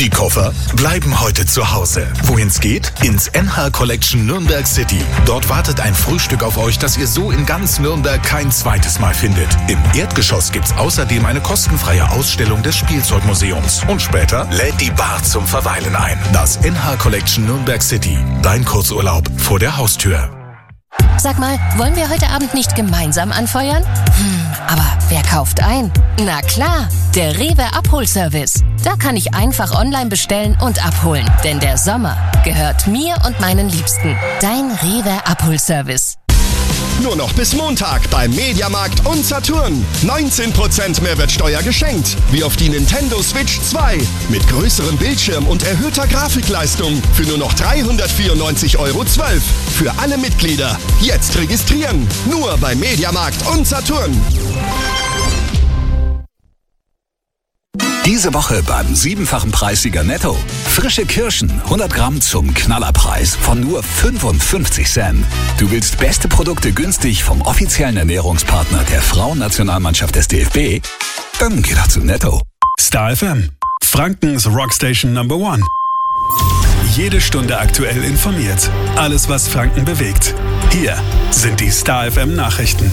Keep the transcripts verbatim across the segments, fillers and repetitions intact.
Die Koffer bleiben heute zu Hause. Wohin's geht? Ins N H Collection Nürnberg City. Dort wartet ein Frühstück auf euch, das ihr so in ganz Nürnberg kein zweites Mal findet. Im Erdgeschoss gibt's außerdem eine kostenfreie Ausstellung des Spielzeugmuseums. Und später lädt die Bar zum Verweilen ein. Das N H Collection Nürnberg City. Dein Kurzurlaub vor der Haustür. Sag mal, wollen wir heute Abend nicht gemeinsam anfeuern? Hm, aber wer kauft ein? Na klar, der Rewe Abholservice. Da kann ich einfach online bestellen und abholen. Denn der Sommer gehört mir und meinen Liebsten. Dein Rewe Abholservice. Nur noch bis Montag beim Mediamarkt und Saturn. neunzehn Prozent Mehrwertsteuer geschenkt. Wie auf die Nintendo Switch zwei. Mit größerem Bildschirm und erhöhter Grafikleistung. Für nur noch dreihundertvierundneunzig Euro zwölf. Für alle Mitglieder. Jetzt registrieren. Nur beim Mediamarkt und Saturn. Diese Woche beim siebenfachen Preissieger Netto. Frische Kirschen, hundert Gramm zum Knallerpreis von nur fünfundfünfzig Cent. Du willst beste Produkte günstig vom offiziellen Ernährungspartner der Frauennationalmannschaft des D F B? Dann geh doch zu Netto. Star F M, Frankens Rockstation Number One. Jede Stunde aktuell informiert. Alles, was Franken bewegt. Hier sind die Star F M Nachrichten.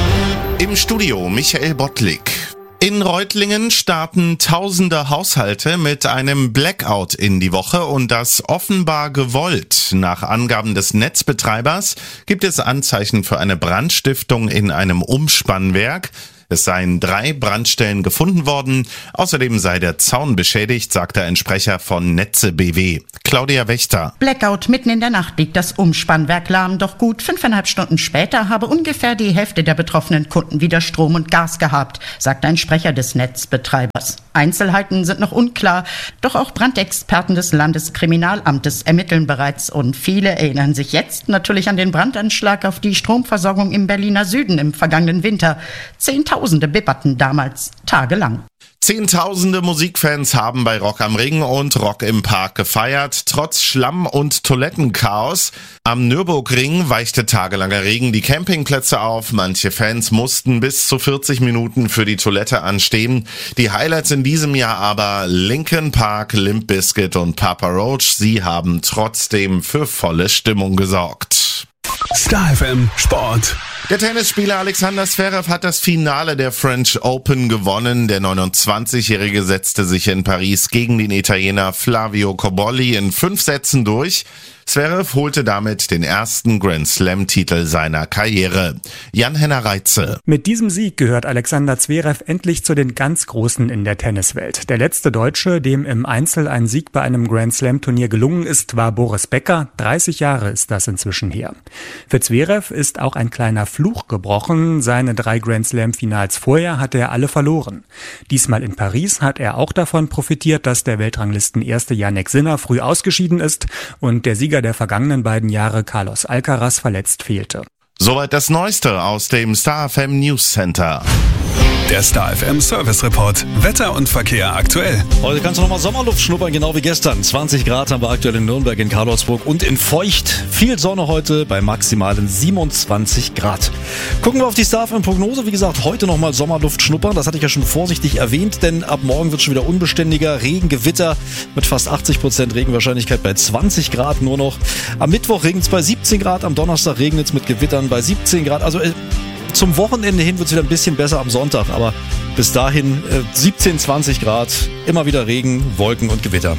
Im Studio Michael Bottlik. In Reutlingen starten tausende Haushalte mit einem Blackout in die Woche und das offenbar gewollt. Nach Angaben des Netzbetreibers gibt es Anzeichen für eine Brandstiftung in einem Umspannwerk. Es seien drei Brandstellen gefunden worden. Außerdem sei der Zaun beschädigt, sagte ein Sprecher von Netze B W. Claudia Wächter. Blackout, mitten in der Nacht liegt das Umspannwerk lahm. Doch gut fünfeinhalb Stunden später habe ungefähr die Hälfte der betroffenen Kunden wieder Strom und Gas gehabt, sagt ein Sprecher des Netzbetreibers. Einzelheiten sind noch unklar, doch auch Brandexperten des Landeskriminalamtes ermitteln bereits und viele erinnern sich jetzt natürlich an den Brandanschlag auf die Stromversorgung im Berliner Süden im vergangenen Winter. Zehntausende bibberten damals tagelang. Zehntausende Musikfans haben bei Rock am Ring und Rock im Park gefeiert, trotz Schlamm- und Toilettenchaos. Am Nürburgring weichte tagelanger Regen die Campingplätze auf. Manche Fans mussten bis zu vierzig Minuten für die Toilette anstehen. Die Highlights in diesem Jahr aber Linkin Park, Limp Bizkit und Papa Roach. Sie haben trotzdem für volle Stimmung gesorgt. Star F M Sport. Der Tennisspieler Alexander Zverev hat das Finale der French Open gewonnen. Der neunundzwanzigjährige setzte sich in Paris gegen den Italiener Flavio Cobolli in fünf Sätzen durch. Zverev holte damit den ersten Grand Slam-Titel seiner Karriere. Jan-Henner Reitze. Mit diesem Sieg gehört Alexander Zverev endlich zu den ganz Großen in der Tenniswelt. Der letzte Deutsche, dem im Einzel ein Sieg bei einem Grand Slam-Turnier gelungen ist, war Boris Becker. dreißig Jahre ist das inzwischen her. Für Zverev ist auch ein kleiner Fluch gebrochen. Seine drei Grand Slam-Finals vorher hatte er alle verloren. Diesmal in Paris hat er auch davon profitiert, dass der Weltranglisten-Erste Jannik Sinner früh ausgeschieden ist und der Sieger der vergangenen beiden Jahre Carlos Alcaraz verletzt fehlte. Soweit das Neueste aus dem Star F M News Center. Der Star F M Service Report. Wetter und Verkehr aktuell. Heute kannst du nochmal Sommerluft schnuppern, genau wie gestern. zwanzig Grad haben wir aktuell in Nürnberg, in Karlsburg und in Feucht. Viel Sonne heute bei maximalen siebenundzwanzig Grad. Gucken wir auf die Star F M Prognose. Wie gesagt, heute nochmal Sommerluft schnuppern. Das hatte ich ja schon vorsichtig erwähnt, denn ab morgen wird es schon wieder unbeständiger. Regen, Gewitter mit fast achtzig Prozent Regenwahrscheinlichkeit bei zwanzig Grad nur noch. Am Mittwoch regnet es bei siebzehn Grad, am Donnerstag regnet es mit Gewittern bei siebzehn Grad. Also äh, zum Wochenende hin wird es wieder ein bisschen besser am Sonntag, aber bis dahin äh, siebzehn, zwanzig Grad, immer wieder Regen, Wolken und Gewitter.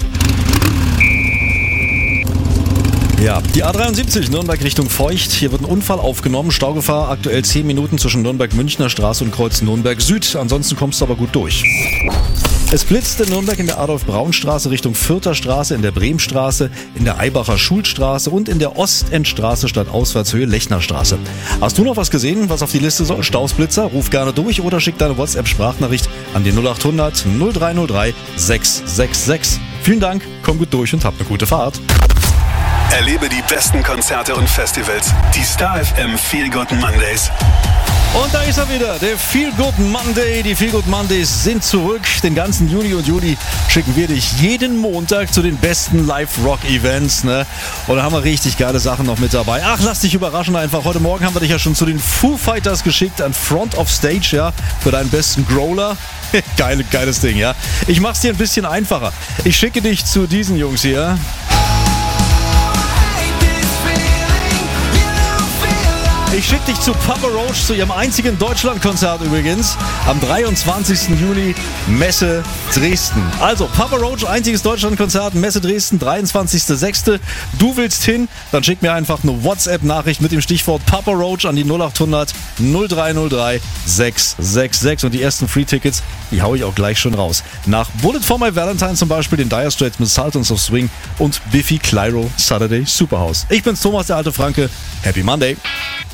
Ja, die A dreiundsiebzig Nürnberg Richtung Feucht. Hier wird ein Unfall aufgenommen. Staugefahr aktuell zehn Minuten zwischen Nürnberg-Münchner Straße und Kreuz Nürnberg Süd. Ansonsten kommst du aber gut durch. Es blitzt in Nürnberg in der Adolf-Braun-Straße Richtung Fürther Straße, in der Bremstraße, in der Eibacher Schulstraße und in der Ostendstraße statt Auswärtshöhe Lechnerstraße. Hast du noch was gesehen, was auf die Liste soll? Stausblitzer? Ruf gerne durch oder schick deine WhatsApp-Sprachnachricht an die null acht hundert null drei null drei sechs sechs sechs. Vielen Dank, komm gut durch und hab eine gute Fahrt. Erlebe die besten Konzerte und Festivals. Die Star F M Feel Good Mondays. Und da ist er wieder, der Feel Good Monday. Die Feel Good Mondays sind zurück. Den ganzen Juni und Juli schicken wir dich jeden Montag zu den besten Live-Rock-Events. Ne? Und da haben wir richtig geile Sachen noch mit dabei. Ach, lass dich überraschen einfach. Heute Morgen haben wir dich ja schon zu den Foo Fighters geschickt an Front of Stage, ja, für deinen besten Growler. Geile, geiles Ding, ja. Ich mach's dir ein bisschen einfacher. Ich schicke dich zu diesen Jungs hier. Ich schicke dich zu Papa Roach, zu ihrem einzigen Deutschlandkonzert übrigens, am dreiundzwanzigsten Juni, Messe Dresden. Also, Papa Roach, einziges Deutschlandkonzert, Messe Dresden, dreiundzwanzigster sechster Du willst hin? Dann schick mir einfach eine WhatsApp-Nachricht mit dem Stichwort Papa Roach an die null acht hundert null drei null drei sechs sechs sechs. Und die ersten Free-Tickets, die hau ich auch gleich schon raus. Nach Bullet for My Valentine zum Beispiel, den Dire Straits mit Sultans of Swing und Biffy Clyro Saturday Superhouse. Ich bin's, Thomas, der alte Franke. Happy Monday.